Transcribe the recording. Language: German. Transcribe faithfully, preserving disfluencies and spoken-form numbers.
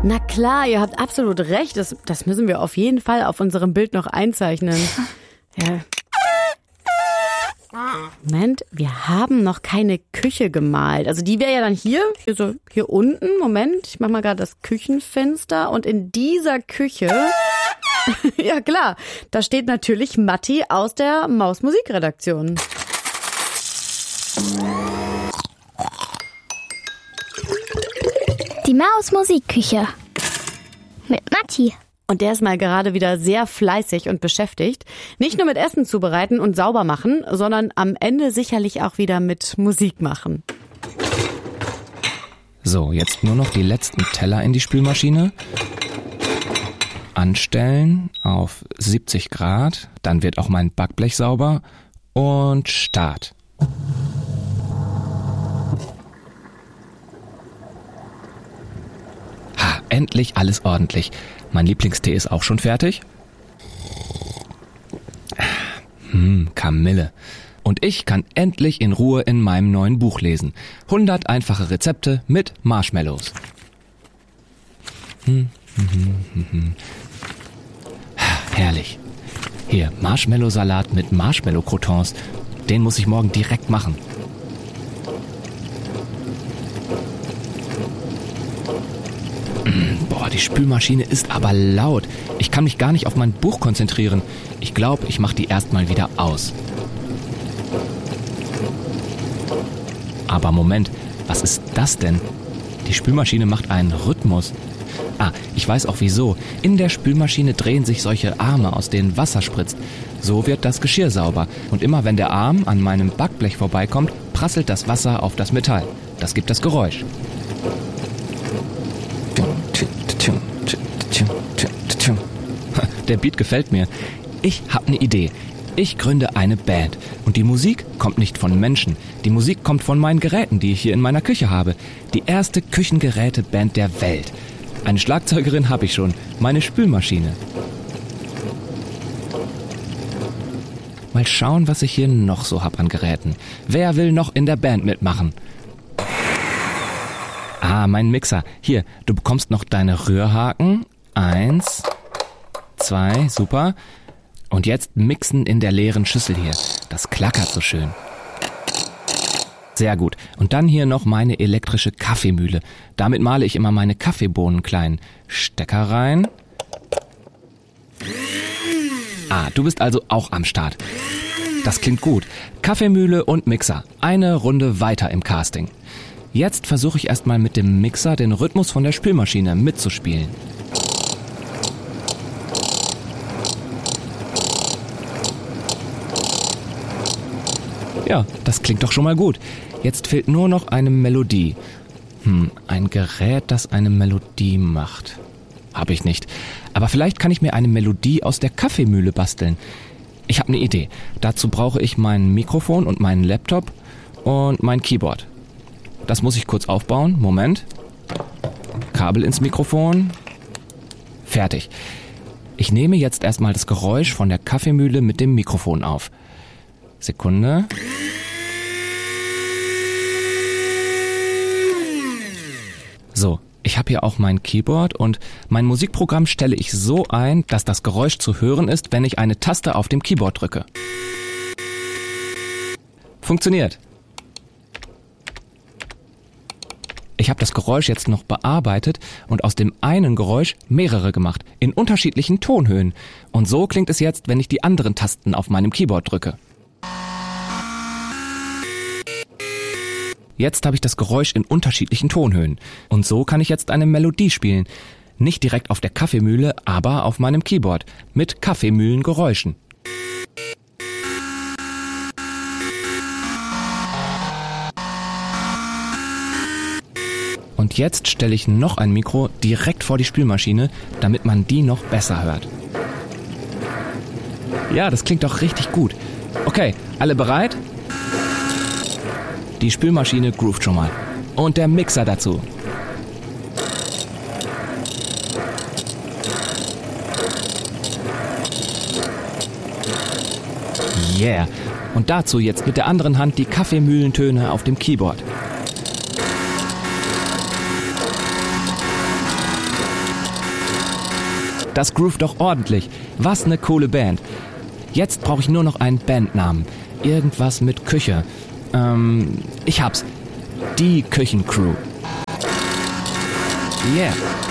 Na klar, ihr habt absolut recht. Das, das müssen wir auf jeden Fall auf unserem Bild noch einzeichnen. Ja. Moment, wir haben noch keine Küche gemalt. Also die wäre ja dann hier, hier so hier unten. Moment, ich mach mal gerade das Küchenfenster. Und in dieser Küche, ja klar, da steht natürlich Matti aus der Maus-Musikredaktion. Die Maus-Musikküche mit Matti. Und der ist mal gerade wieder sehr fleißig und beschäftigt. Nicht nur mit Essen zubereiten und sauber machen, sondern am Ende sicherlich auch wieder mit Musik machen. So, jetzt nur noch die letzten Teller in die Spülmaschine. Anstellen auf siebzig Grad. Dann wird auch mein Backblech sauber. Und Start. Ha, endlich alles ordentlich. Mein Lieblingstee ist auch schon fertig. Hm, Kamille. Und ich kann endlich in Ruhe in meinem neuen Buch lesen. hundert einfache Rezepte mit Marshmallows. Hm, hm, hm, hm, hm. Herrlich. Hier, Marshmallow-Salat mit Marshmallow-Croutons. Den muss ich morgen direkt machen. Boah, die Spülmaschine ist aber laut. Ich kann mich gar nicht auf mein Buch konzentrieren. Ich glaube, ich mache die erstmal wieder aus. Aber Moment, was ist das denn? Die Spülmaschine macht einen Rhythmus. Ah, ich weiß auch wieso. In der Spülmaschine drehen sich solche Arme, aus denen Wasser spritzt. So wird das Geschirr sauber. Und immer wenn der Arm an meinem Backblech vorbeikommt, prasselt das Wasser auf das Metall. Das gibt das Geräusch. Der Beat gefällt mir. Ich habe eine Idee. Ich gründe eine Band. Und die Musik kommt nicht von Menschen. Die Musik kommt von meinen Geräten, die ich hier in meiner Küche habe. Die erste Küchengeräteband der Welt. Eine Schlagzeugerin habe ich schon. Meine Spülmaschine. Mal schauen, was ich hier noch so hab an Geräten. Wer will noch in der Band mitmachen? Ah, mein Mixer. Hier, du bekommst noch deine Rührhaken. Eins, zwei, super. Und jetzt mixen in der leeren Schüssel hier. Das klackert so schön. Sehr gut. Und dann hier noch meine elektrische Kaffeemühle. Damit male ich immer meine Kaffeebohnen klein. Stecker rein. Ah, du bist also auch am Start. Das klingt gut. Kaffeemühle und Mixer. Eine Runde weiter im Casting. Jetzt versuche ich erstmal mit dem Mixer den Rhythmus von der Spülmaschine mitzuspielen. Ja, das klingt doch schon mal gut. Jetzt fehlt nur noch eine Melodie. Hm, ein Gerät, das eine Melodie macht. Habe ich nicht. Aber vielleicht kann ich mir eine Melodie aus der Kaffeemühle basteln. Ich habe eine Idee. Dazu brauche ich mein Mikrofon und meinen Laptop und mein Keyboard. Das muss ich kurz aufbauen. Moment. Kabel ins Mikrofon. Fertig. Ich nehme jetzt erstmal das Geräusch von der Kaffeemühle mit dem Mikrofon auf. Sekunde. So, ich habe hier auch mein Keyboard und mein Musikprogramm stelle ich so ein, dass das Geräusch zu hören ist, wenn ich eine Taste auf dem Keyboard drücke. Funktioniert. Ich habe das Geräusch jetzt noch bearbeitet und aus dem einen Geräusch mehrere gemacht, in unterschiedlichen Tonhöhen. Und so klingt es jetzt, wenn ich die anderen Tasten auf meinem Keyboard drücke. Jetzt habe ich das Geräusch in unterschiedlichen Tonhöhen. Und so kann ich jetzt eine Melodie spielen. Nicht direkt auf der Kaffeemühle, aber auf meinem Keyboard. Mit Kaffeemühlengeräuschen. Und jetzt stelle ich noch ein Mikro direkt vor die Spülmaschine, damit man die noch besser hört. Ja, das klingt doch richtig gut. Okay, alle bereit? Die Spülmaschine groovt schon mal. Und der Mixer dazu. Yeah. Und dazu jetzt mit der anderen Hand die Kaffeemühlentöne auf dem Keyboard. das groovt doch ordentlich. Was eine coole Band. Jetzt brauche ich nur noch einen Bandnamen. Irgendwas mit Küche. Ähm, ich hab's. Die Küchencrew. Yeah.